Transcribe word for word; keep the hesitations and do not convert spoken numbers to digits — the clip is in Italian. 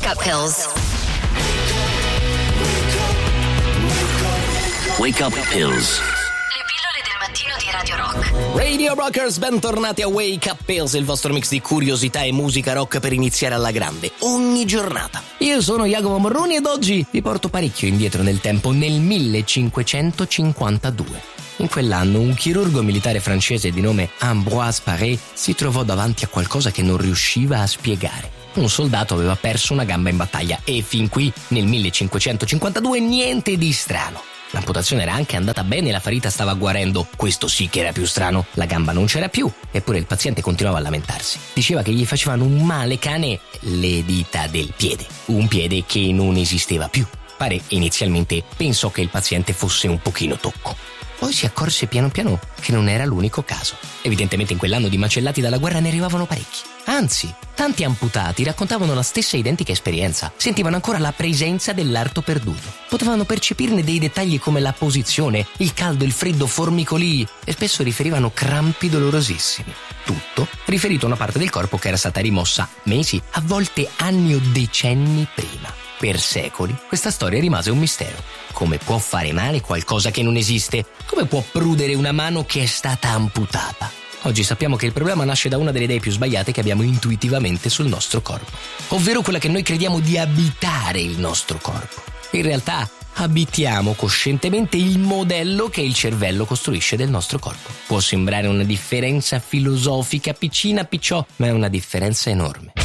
Wake Up Pills. Wake Up Pills. Le pillole del mattino di Radio Rock. Radio Rockers, bentornati a Wake Up Pills, il vostro mix di curiosità e musica rock per iniziare alla grande, ogni giornata. Io sono Jacopo Morroni ed oggi vi porto parecchio indietro nel tempo, nel millecinquecentocinquantadue. In quell'anno un chirurgo militare francese di nome Ambroise Paré si trovò davanti a qualcosa che non riusciva a spiegare. Un soldato aveva perso una gamba in battaglia e fin qui, nel millecinquecentocinquantadue, niente di strano. L'amputazione era anche andata bene e la ferita stava guarendo. Questo sì che era più strano. La gamba non c'era più, eppure il paziente continuava a lamentarsi. Diceva che gli facevano un male cane le dita del piede. Un piede che non esisteva più. Paré inizialmente pensò che il paziente fosse un pochino tocco. Poi si accorse piano piano che non era l'unico caso. Evidentemente in quell'anno di macellati dalla guerra ne arrivavano parecchi. Anzi, tanti amputati raccontavano la stessa identica esperienza. Sentivano ancora la presenza dell'arto perduto. Potevano percepirne dei dettagli come la posizione, il caldo, il freddo, formicolii e spesso riferivano crampi dolorosissimi. Tutto riferito a una parte del corpo che era stata rimossa mesi, a volte anni o decenni prima. Per secoli questa storia rimase un mistero. Come può fare male qualcosa che non esiste? Come può prudere una mano che è stata amputata? Oggi sappiamo che il problema nasce da una delle idee più sbagliate che abbiamo intuitivamente sul nostro corpo, ovvero quella che noi crediamo di abitare il nostro corpo. In realtà abitiamo coscientemente il modello che il cervello costruisce del nostro corpo. Può sembrare una differenza filosofica piccina picciò, ma è una differenza enorme.